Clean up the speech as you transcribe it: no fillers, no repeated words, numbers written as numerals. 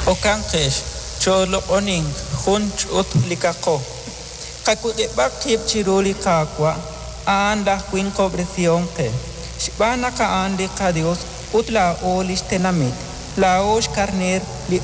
Okankesh, cholo oning, hunch utlikako. Kakukibak kip chiruli kakwa, anda quin cobrecion que. Shibana ka andi ka Dios, utla olis tenamit, la osh carner li